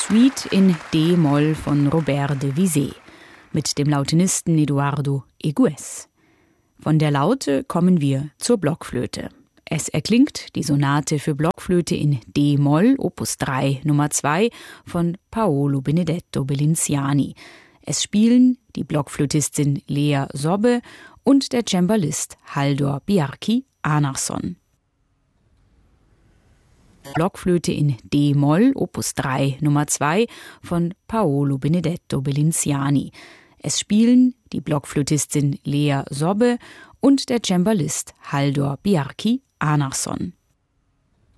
Suite in D-Moll von Robert de Visé mit dem Lautenisten Eduardo Egues. Von der Laute kommen wir zur Blockflöte. Es erklingt die Sonate für Blockflöte in D-Moll, Opus 3, Nummer 2 von Paolo Benedetto Bellinciani. Es spielen die Blockflötistin Lea Sobbe und der Cembalist Haldor Bjarki Anarsson. Blockflöte in D-Moll, Opus 3, Nummer 2 von Paolo Benedetto Bellinciani. Es spielen die Blockflötistin Lea Sobbe und der Cembalist Haldor Bjarki Anarsson.